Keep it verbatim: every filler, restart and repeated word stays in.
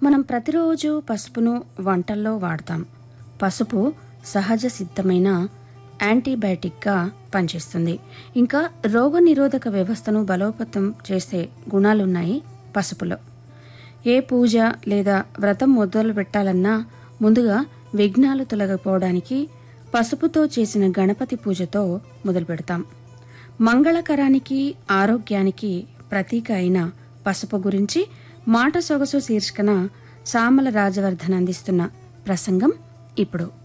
మనం ప్రతిరోజు పసుపును వంటల్లో వాడతాం. పసుపు సహజ సిద్ధమైన యాంటీబయాటిక్గా పనిచేస్తుంది. ఇంకా రోగనిరోధక వ్యవస్థను బలోపేతం చేసే గుణాలున్నాయి పసుపులో. ఏ పూజ లేదా వ్రతం మొదలు పెట్టాలన్నా ముందుగా విఘ్నాలు తొలగిపోవడానికి పసుపుతో చేసిన గణపతి పూజతో మొదలు పెడతాం. మంగళకరానికి ఆరోగ్యానికి ప్రతీక అయిన పసుపు గురించి మాట సొగసు శీర్షికన సామల రాజవర్ధన్ అందిస్తున్న ప్రసంగం ఇప్పుడు.